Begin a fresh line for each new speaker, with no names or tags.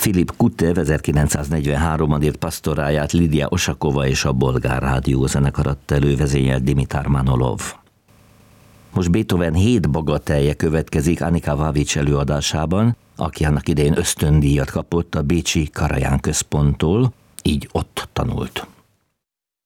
Filip Kutev 1943-ban írt pastoráját Lidia Osakova és a Bolgár Rádió zenekar adta elő, vezényelt Dimitar Manolov. Most Beethoven 7 bagatelje következik Anika Vavics előadásában, aki annak idején ösztöndíjat kapott a bécsi Karajan központtól, így ott tanult.